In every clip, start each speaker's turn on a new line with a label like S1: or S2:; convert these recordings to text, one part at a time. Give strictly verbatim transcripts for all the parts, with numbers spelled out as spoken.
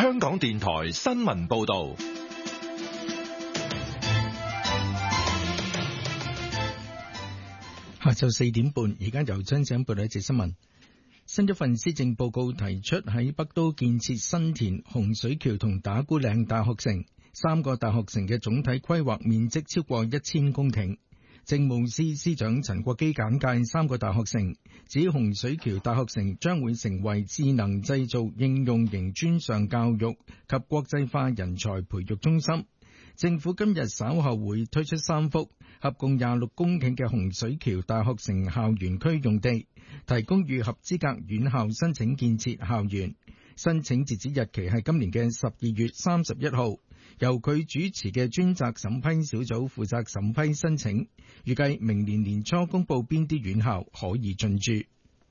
S1: 香港電台新聞報道。
S2: 下晝四點半，而家由張生報道一節新聞。新一份施政報告提出喺北都建設新田、洪水橋同打鼓嶺大學城，三個大學城嘅總體規劃面積超過一千公頃。政務司司長陳國基簡介三個大學城，指洪水橋大學城將會成為智能製造應用型專上教育及國際化人才培育中心。政府今日稍後會推出三幅合共廿六公頃嘅洪水橋大學城校園區用地，提供予合資格院校申請建設校園。申請截止日期係今年嘅十二月三十一號，由佢主持嘅專責審批小組負責審批申請，預計明年年初公佈邊啲院校可以進駐。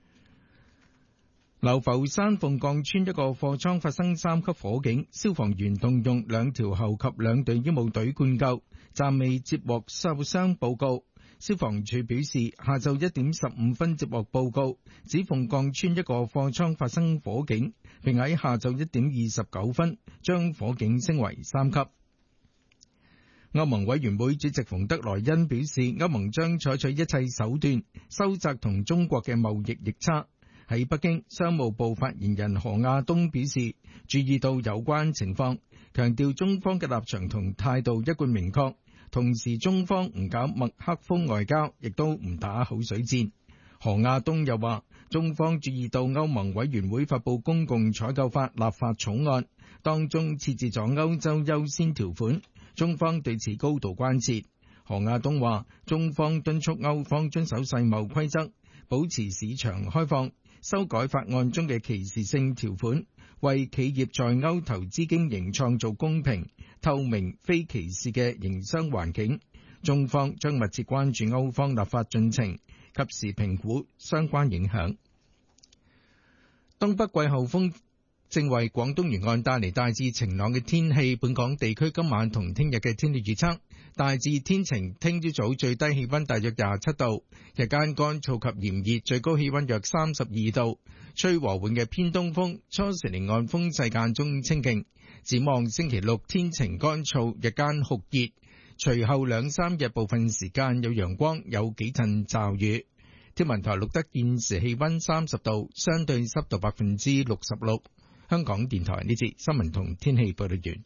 S2: 流浮山鳳降村一個貨倉發生三級火警，消防員動用兩條喉及兩隊醫務隊灌救，暫未接獲受傷報告。消防處表示，下晝一點十五分接獲報告，指鳳降村一個貨倉發生火警，並喺下晝一點二十九分將火警升為三級。歐盟委員會主席馮德萊恩表示，歐盟將採取一切手段收窄同中國嘅貿易逆差。喺北京，商務部發言人何亞東表示，注意到有關情況，強調中方嘅立場同態度一貫明確，同時中方唔搞麥克風外交，亦都唔打口水戰。何亞東又話，中方注意到歐盟委員會發布公共採購法立法草案，當中設置咗歐洲優先條款，中方對此高度關切。何亞東話，中方敦促歐方遵守世貿規則，保持市場開放，修改法案中嘅歧視性條款，為企業在歐投資經營創造公平、透明、非歧視嘅營商環境。中方將密切關注歐方立法進程，及時評估相關影響。東北季候風正為廣東沿岸帶嚟大致晴朗嘅天氣，本港地區今晚同聽日嘅天氣預測大致天晴，聽朝早最低氣溫大約廿七度，日間乾燥及炎熱，最高氣溫約三十二度，吹和緩嘅偏東風，初時離岸風勢間中清勁。展望星期六天晴乾燥，日間酷熱，隨後兩三日部分時間有陽光，有幾陣驟雨。天文台錄得現時氣溫三十度，相對濕度百分之六十六。香港電台呢節新聞同天氣報道完。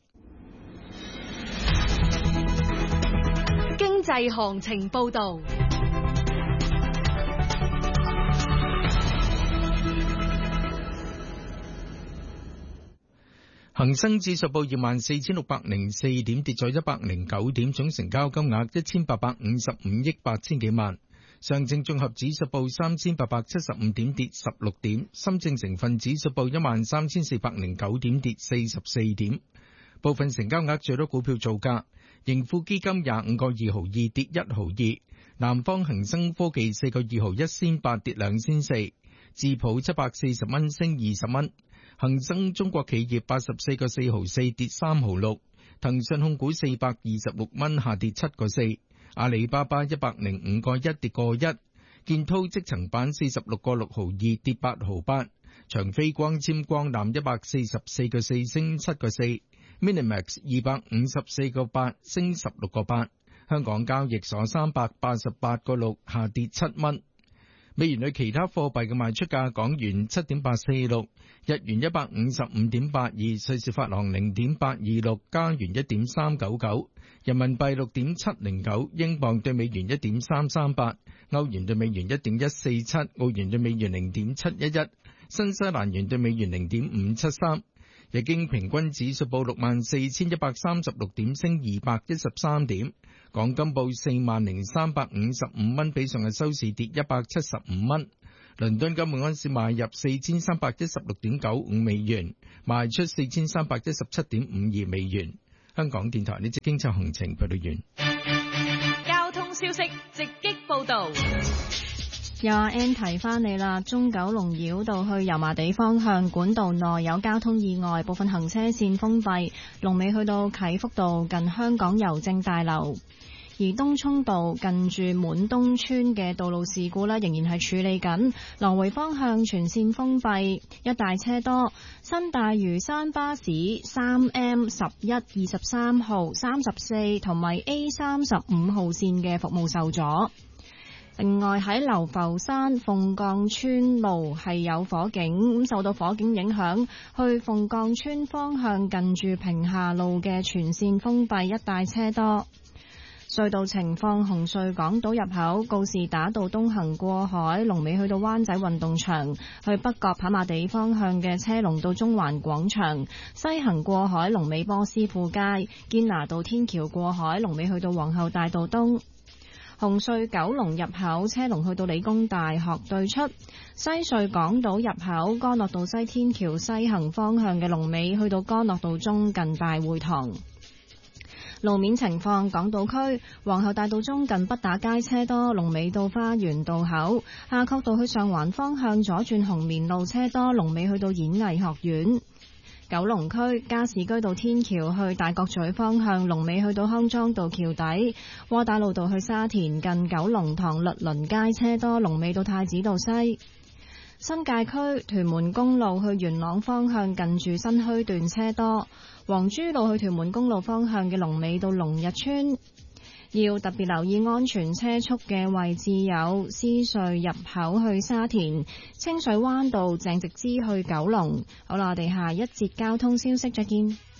S3: 經濟行情報道。
S2: 恒生指數報二萬四千六百零四點，跌咗一百零九點，總成交金額一千八百五十五億八千幾萬。上證綜合指數報三千八百七十五點，跌十六點。深證成分指數報一萬三千四百零九點，跌四十四點。部分成交額最多股票造價：盈富基金廿五個二毫二，跌一毫二；南方恒生科技四個二毫一仙八，跌兩仙四；智普七百四十蚊，升二十蚊；恒生中國企業八十四個四毫四，跌三毫六；騰訊控股四百二十六蚊，下跌七個四。阿里巴巴一百零五個一，跌個一；建滔積層板四十六個六毫二，跌八毫八；長飛光纖光纜一百四十四個四，升七個四； Minimax 二百五十四個八，升十六個八；香港交易所三百八十八個六，下跌七蚊。美元對其他貨幣嘅賣出價：港元七點八四六，日元一百五十五點八二，瑞士法郎零點八二六，加元一點三九九，人民幣六點七零九，英鎊對美元一點三三八，歐元對美元一點一四七，澳元對美元零點七一一，新西蘭元對美元零點五七三。日經平均指數報六萬四千一百三十六點，升二百一十三點。港金報四萬零三百五十五蚊，比上日收市跌一百七十五蚊。倫敦金每盎司買入四千三百一十六點九五美元，賣出四千三百一十七點五二美元。香港電台呢節經濟行情報道完。
S3: 交通消息直擊報道。
S4: 有阿 N 提翻你啦，中九龍繞道去油麻地方向管道內有交通意外，部分行車線封閉，龍尾去到啟福道近香港郵政大樓。 而東涌道近住滿東村嘅道路事故呢，仍然係處理緊，來回方向全線封閉，一帶車多。新大嶼山巴士三 M 十一、二十三號、三十四同埋 A 三十五號線嘅服務受阻。另外喺流浮山鳳降村路係有火警，咁受到火警影響，去鳳降村方向近住平下路嘅全線封閉，一帶車多。隧道情況：紅隧港島入口告士打道東行過海，龍尾去到灣仔運動場；去北角跑馬地方向嘅車龍到中環廣場；西行過海龍尾波斯富街，堅拿道天橋過海龍尾去到皇后大道東。紅隧九龍入口車龍去到理工大學對出，西隧港島入口干諾道西天橋西行方向嘅龍尾去到干諾道中近大會堂。路面情況：港島區皇后大道中近畢打街車多，龍尾到花園道口；夏慤道去上環方向左轉紅棉路車多，龍尾去到演藝學院。九龍區加士居道天橋去大角咀方向，龍尾去到康莊道橋底；窩打老道去沙田近九龍塘律倫街車多，龍尾到太子道西。新界區屯門公路去元朗方向近住新墟段車多，黃珠路去屯門公路方向嘅龍尾到龍日村。要特別留意安全車速嘅位置有獅隧入口去沙田、清水灣道鄭直支去九龍。好啦，我哋下一節交通消息再見。